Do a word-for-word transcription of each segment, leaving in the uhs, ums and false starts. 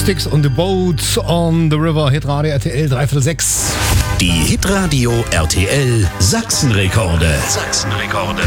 Acoustics on the Boat on the River, Hitradio R T L dreiviertel sechs. Die Hitradio R T L Sachsenrekorde. Sachsenrekorde.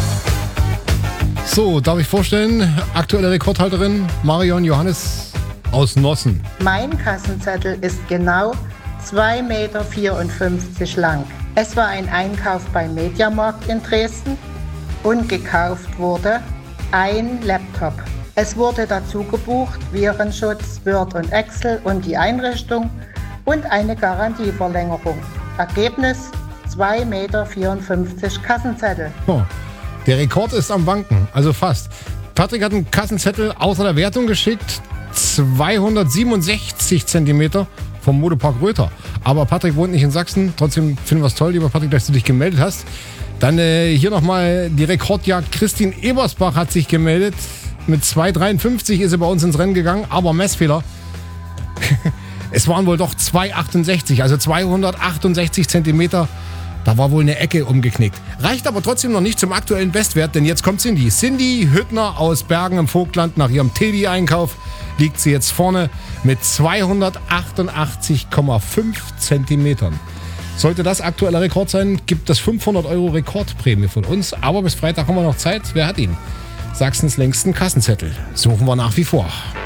So, darf ich vorstellen, aktuelle Rekordhalterin Marion Johannes aus Nossen. Mein Kassenzettel ist genau zwei Meter vierundfünfzig lang. Es war ein Einkauf beim Mediamarkt in Dresden und gekauft wurde ein Laptop. Es wurde dazu gebucht Virenschutz, Word und Excel und die Einrichtung und eine Garantieverlängerung. Ergebnis zwei Meter vierundfünfzig Kassenzettel. Oh, der Rekord ist am Wanken, also fast. Patrick hat einen Kassenzettel außer der Wertung geschickt, zweihundertsiebenundsechzig Zentimeter vom Modepark Röther. Aber Patrick wohnt nicht in Sachsen, trotzdem finden wir es toll, lieber Patrick, dass du dich gemeldet hast. Dann äh, hier nochmal die Rekordjagd. Christine Ebersbach hat sich gemeldet. Mit zwei dreiundfünfzig ist sie bei uns ins Rennen gegangen, aber Messfehler. Es waren wohl doch zwei achtundsechzig, also zweihundertachtundsechzig Zentimeter. Da war wohl eine Ecke umgeknickt. Reicht aber trotzdem noch nicht zum aktuellen Bestwert, denn jetzt kommt Cindy. Cindy Hüttner aus Bergen im Vogtland. Nach ihrem Teddy-Einkauf liegt sie jetzt vorne mit zweihundertachtundachtzig Komma fünf Zentimetern. Sollte das aktueller Rekord sein, gibt es fünfhundert Euro Rekordprämie von uns. Aber bis Freitag haben wir noch Zeit. Wer hat ihn? Sachsens längsten Kassenzettel. Suchen wir nach wie vor.